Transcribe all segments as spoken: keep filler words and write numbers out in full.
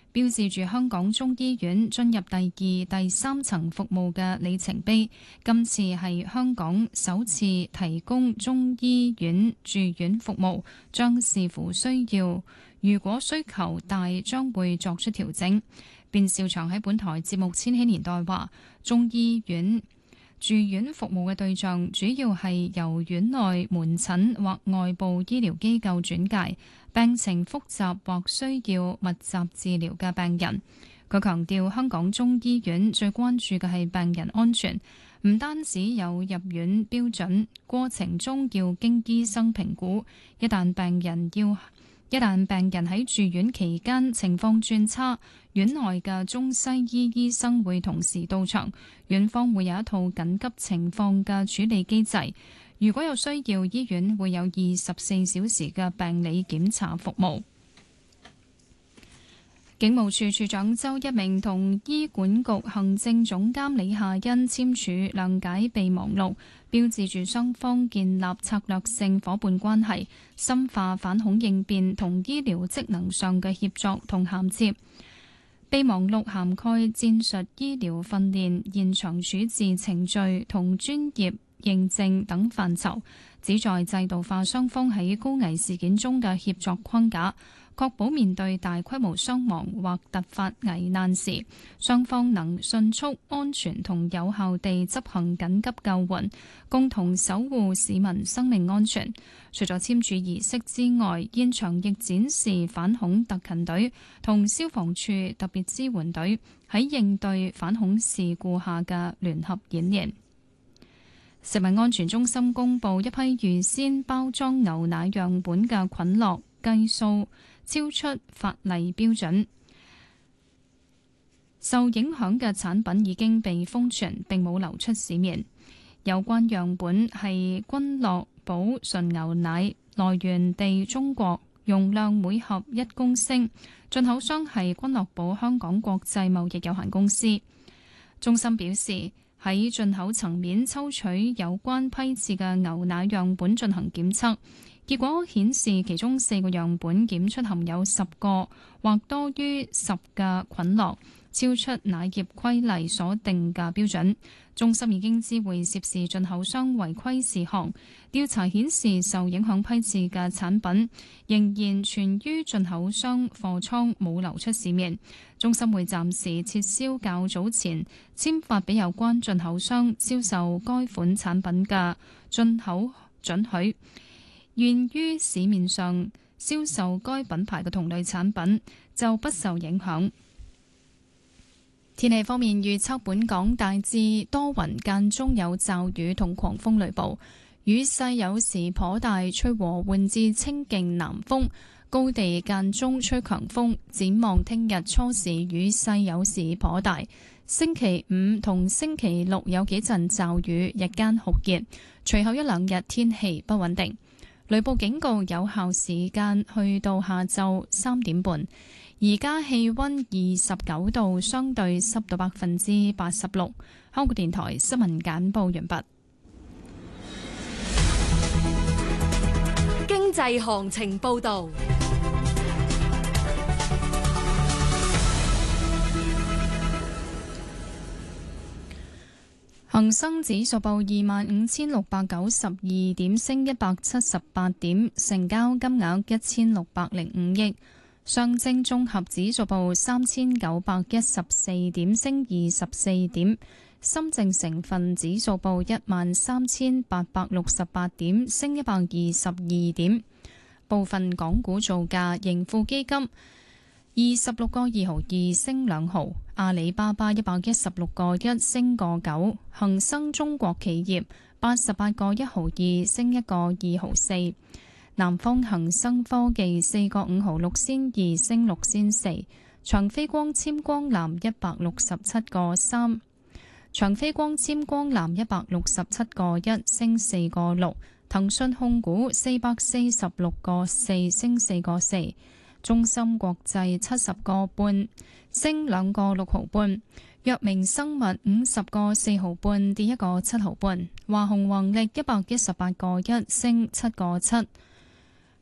標誌住香港中醫院進入第二、第三層服務嘅里程碑。今次係香港首次提供中醫院住院服務，將視乎需要，如果需求大，將會作出調整。卞兆祥喺本台節目《千禧年代》話，中醫院住院服務嘅對象主要係由院內門診或外部醫療機構轉介，病情複雜或需要密集治療嘅病人。佢強調，香港中醫院最關注嘅係病人安全，唔單止有入院標準，過程中要經醫生評估，一旦病人要一旦病人喺住院期間情況轉差，院內嘅中西醫醫生會同時到場，院方會有一套緊急情況嘅處理機制。如果有需要，醫院會有二十四小時嘅病理檢查服務。警務處處長周一鳴同醫管局行政總監李夏茵簽署諒解備忘錄，標誌住雙方建立策略性夥伴關係，深化反恐應變同醫療職能上嘅協作同銜接。備忘錄涵蓋戰術醫療訓練、現場處置程序同專業認證等範疇，旨在制度化雙方喺高危事件中嘅協作框架，確保面對大規模傷亡或突發危難時，雙方能迅速、安全同有效地執行緊急救援，共同守護市民生命安全。除咗簽署儀式之外，現場亦展示反恐特勤隊同消防處特別支援隊喺應對反恐事故下嘅聯合演練。食物安全中心公布一批預先包裝牛奶樣本嘅菌落計數超出法例標準，受影響嘅產品已經被封存，並冇流出市面。有關樣本係君樂寶純牛奶，來源地中國，容量每盒一公升，進口商係君樂寶香港國際貿易有限公司。中心表示，喺進口層面抽取有關批次嘅牛奶樣本進行檢測，結果顯示其中四個樣本檢出含有十個或多於十嘅菌落，超出奶業規例所定嘅標準。中心已經知會涉事進口商違規事項，調查顯示受影響批次嘅產品仍然存於進口商貨倉，冇流出市面。中心會暫時撤銷較早前簽發俾有關進口商銷售該款產品嘅進口准許，源於市面上銷售該品牌嘅同類產品就不受影響。天氣方面預測，本港大致多雲，間中有驟雨同狂風雷暴，雨勢有時頗大，吹和緩至清勁南風，高地間中吹強風。展望聽日初時雨勢有時頗大，星期五同星期六有幾陣驟雨，日間酷熱，隨後一兩日天氣不穩定。雷暴警告有效時間去到下晝三點半。而家氣溫二十九度，相對濕度百分之八十六。香港電台新聞簡報完畢。 經濟行情報道。 恒生指數報二萬五千六百九十二點，升一百七十八點，成交金額一千六百零五億。上證綜合指數報三千九百一十四點，升二十四點。深證成分指數報一萬三千八百六十八點，升一百二十二點。部分港股造價，盈富基金二十六個二毫二升兩毫，阿里巴巴一百一十六個一升個九，恒生中國企業八十八個一毫二升一個二毫四。南方恒生科技四個五毫六仙二升六仙四，長飛光纖光纜一百六十七個三，長飛光纖光纜一百六十七個一升四個六，騰訊控股四百四十六個四升四個四，中芯國際七十個半升兩個六毫半，藥明生物五十個四毫半跌一個七毫半，華虹宏力一百一十八個一升七個七。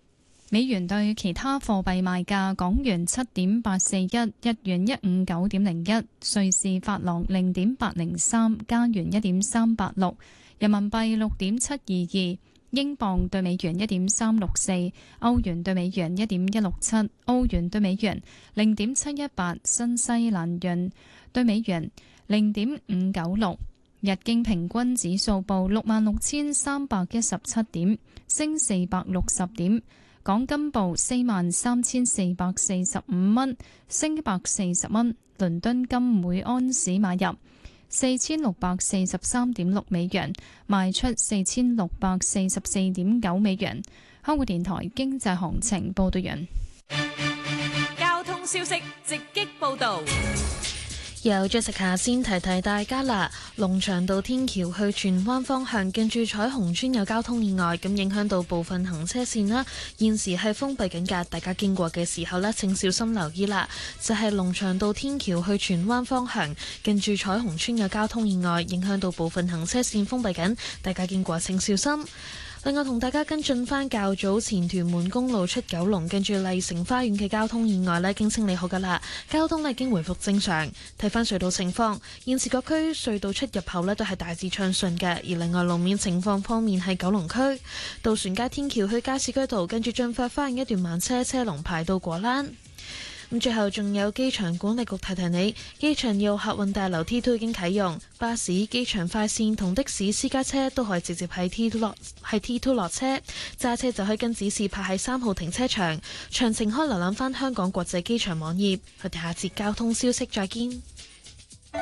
美元對其他貨幣賣價：港元七點八四一，日元一五九點零一，瑞士法郎零點八零三，加元一點三八六，人民幣六點七二二，英鎊對美元一點三六四，歐元對美元一點一六七，澳元對美元零點七一八，新西蘭元對美元零點五九六。日經平均指數報六萬六千三百一十七點，升四百六十點。港金報四萬三千四百四十五蚊，升一百四十蚊。倫敦金每安士買入四千六百四十三點六美元，賣出四千六百四十四點九美元。香港電台經濟行情報道完。 交通消息直擊報道。 由 Jessica 先提提大家啦，龍翔道天橋去荃灣方向近住彩虹村有交通意外，咁影響到部分行車線啦，現時係封閉緊㗎，大家經過嘅時候呢，請小心留意啦。就係龍翔道天橋去荃灣方向近住彩虹村有交通意外，影響到部分行車線封閉緊，大家經過請小心。另外同大家跟進返較早前屯門公路出九龍近住麗城花園嘅交通意外呢，已經清理好㗎啦，交通呢已經回復正常。睇返隧道情況，現時各區隧道出入口呢都係大致暢順嘅。而另外路面情況方面，係九龍區渡船街天橋去加士居道跟住進發花園一段慢車，車龍排到果欄。咁最後仲有機場管理局提提你，機場要客運大樓 T 二 已經啟用，巴士、機場快線同的士、私家車都可以直接喺 T 二 落喺 T 二落車，揸車就可以跟指示泊喺三號停車場。詳情可以瀏覽返香港國際機場網頁。我哋下節交通消息再見。